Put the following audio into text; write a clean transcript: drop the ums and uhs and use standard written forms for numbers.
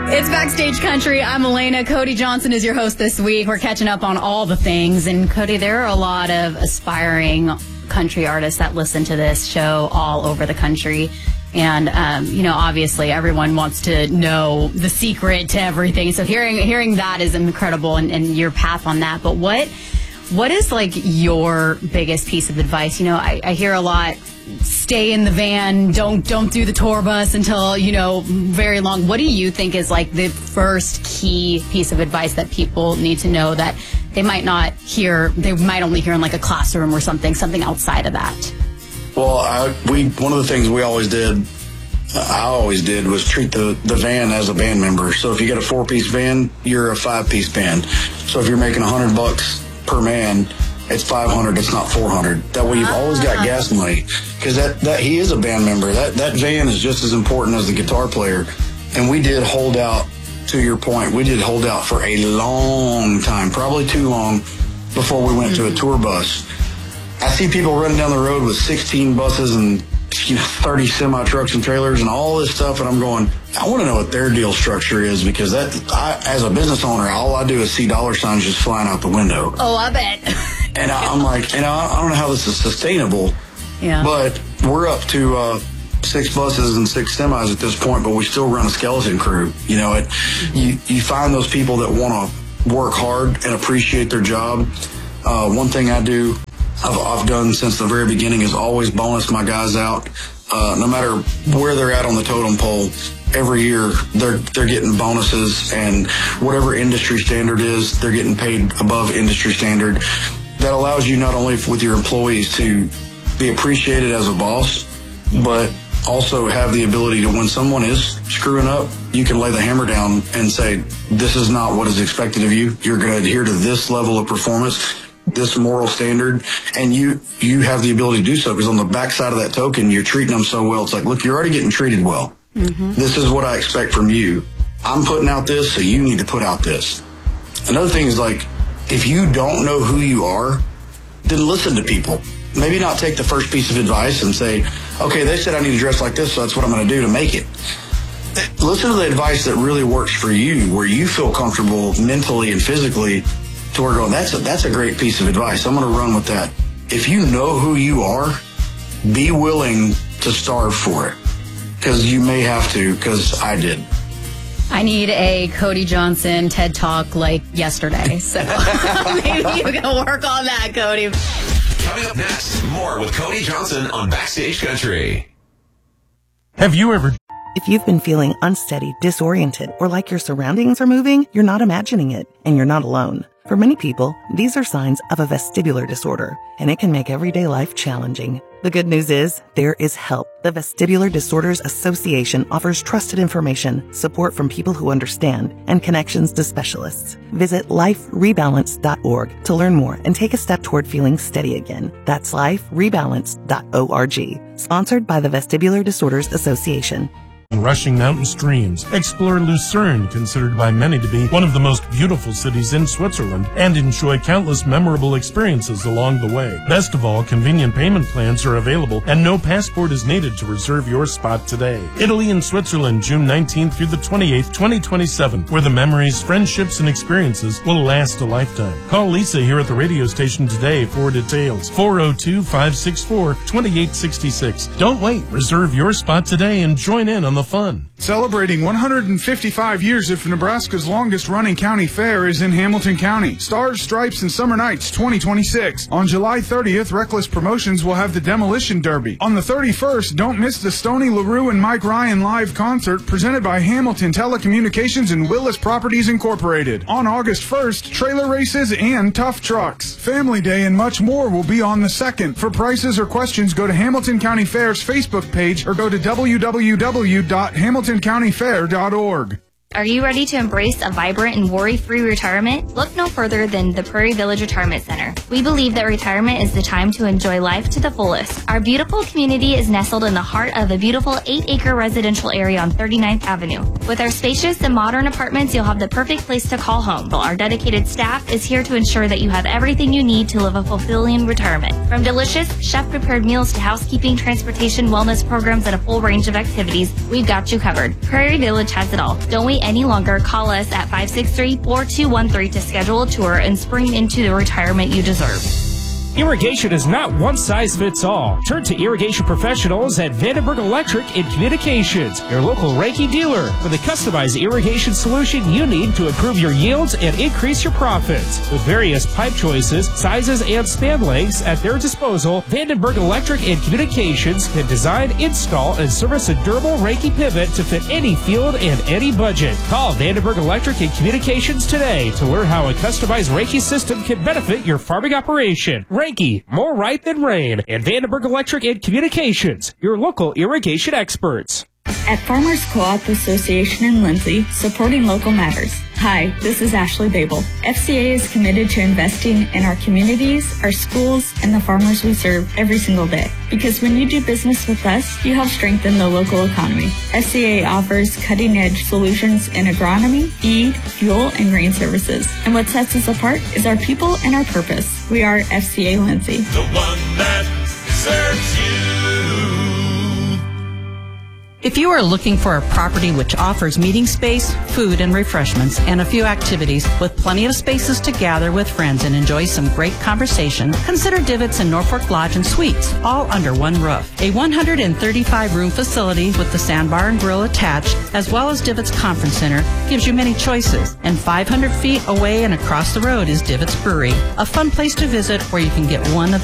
It's Backstage Country. I'm Elena. Cody Johnson is your host this week. We're catching up on all the things. And Cody, there are a lot of aspiring country artists that listen to this show all over the country. And, obviously everyone wants to know the secret to everything. So hearing that is incredible and your path on that. But what is like your biggest piece of advice? I hear a lot, stay in the van, don't do the tour bus until, very long. What do you think is like the first key piece of advice that people need to know that they might not hear, they might only hear in like a classroom or something outside of that? Well, one of the things I always did was treat the van as a band member. So if you get a 4-piece van, you're a 5-piece band. So if you're making $100 per man, it's 500. It's not 400. That way, you've always got gas money because that he is a band member. That van is just as important as the guitar player. And we did hold out. To your point, we did hold out for a long time, probably too long, before we went to a tour bus. I see people running down the road with 16 buses and 30 semi trucks and trailers and all this stuff, and I'm going, I want to know what their deal structure is because as a business owner, all I do is see dollar signs just flying out the window. Oh, I bet. And I'm like, I don't know how this is sustainable. Yeah. But we're up to 6 buses and 6 semis at this point, but we still run a skeleton crew. You find those people that want to work hard and appreciate their job. One thing I do. I've done since the very beginning is always bonus my guys out. No matter where they're at on the totem pole, every year they're getting bonuses, and whatever industry standard is, they're getting paid above industry standard. That allows you not only with your employees to be appreciated as a boss, but also have the ability to, when someone is screwing up, you can lay the hammer down and say, this is not what is expected of you. You're going to adhere to this level of performance, this moral standard, and you have the ability to do so because on the backside of that token, you're treating them so well. It's like, look, you're already getting treated well. Mm-hmm. This is what I expect from you. I'm putting out this, so you need to put out this. Another thing is like, if you don't know who you are, then listen to people. Maybe not take the first piece of advice and say, okay, they said I need to dress like this, so that's what I'm going to do to make it. Listen to the advice that really works for you, where you feel comfortable mentally and physically to where going, that's a great piece of advice. I'm going to run with that. If you know who you are, be willing to starve for it. Because you may have to, because I did. I need a Cody Johnson TED Talk like yesterday. So maybe you can work on that, Cody. Coming up next, more with Cody Johnson on Backstage Country. Have you ever... If you've been feeling unsteady, disoriented, or like your surroundings are moving, you're not imagining it, and you're not alone. For many people, these are signs of a vestibular disorder, and it can make everyday life challenging. The good news is, there is help. The Vestibular Disorders Association offers trusted information, support from people who understand, and connections to specialists. Visit liferebalance.org to learn more and take a step toward feeling steady again. That's liferebalance.org. Sponsored by the Vestibular Disorders Association. Rushing mountain streams. Explore Lucerne, considered by many to be one of the most beautiful cities in Switzerland, and enjoy countless memorable experiences along the way. Best of all, convenient payment plans are available, and no passport is needed to reserve your spot today. Italy and Switzerland, June 19th through the 28th, 2027, where the memories, friendships, and experiences will last a lifetime. Call Lisa here at the radio station today for details. 402-564-2866. Don't wait. Reserve your spot today and join in on the fun. Celebrating 155 years of Nebraska's longest-running county fair is in Hamilton County. Stars, Stripes, and Summer Nights 2026. On July 30th, Reckless Promotions will have the Demolition Derby. On the 31st, don't miss the Stoney LaRue and Mike Ryan live concert presented by Hamilton Telecommunications and Willis Properties Incorporated. On August 1st, trailer races and tough trucks. Family Day and much more will be on the 2nd. For prices or questions, go to Hamilton County Fair's Facebook page or go to www.hamiltoncountyfair.org. Are you ready to embrace a vibrant and worry-free retirement? Look no further than the Prairie Village Retirement Center. We believe that retirement is the time to enjoy life to the fullest. Our beautiful community is nestled in the heart of a beautiful 8-acre residential area on 39th Avenue. With our spacious and modern apartments, you'll have the perfect place to call home. Our dedicated staff is here to ensure that you have everything you need to live a fulfilling retirement. From delicious, chef-prepared meals to housekeeping, transportation, wellness programs, and a full range of activities, we've got you covered. Prairie Village has it all. Don't wait wait any longer. Call us at 563-4213 to schedule a tour and spring into the retirement you deserve. Irrigation is not one size fits all. Turn to irrigation professionals at Vandenberg Electric and Communications, your local Reiki dealer, for the customized irrigation solution you need to improve your yields and increase your profits. With various pipe choices, sizes, and span lengths at their disposal, Vandenberg Electric and Communications can design, install, and service a durable Reiki pivot to fit any field and any budget. Call Vandenberg Electric and Communications today to learn how a customized Reiki system can benefit your farming operation. Reiki, more right than rain, and Vandenberg Electric and Communications, your local irrigation experts. At Farmers Co-op Association in Lindsay, supporting local matters. Hi, this is Ashley Babel. FCA is committed to investing in our communities, our schools, and the farmers we serve every single day. Because when you do business with us, you help strengthen the local economy. FCA offers cutting-edge solutions in agronomy, feed, fuel, and grain services. And what sets us apart is our people and our purpose. We are FCA Lindsay. The one that serves you. If you are looking for a property which offers meeting space, food and refreshments, and a few activities with plenty of spaces to gather with friends and enjoy some great conversation, consider Divots in Norfolk Lodge and Suites, all under one roof. A 135-room facility with the sandbar and grill attached, as well as Divots Conference Center, gives you many choices. And 500 feet away and across the road is Divots Brewery, a fun place to visit where you can get one of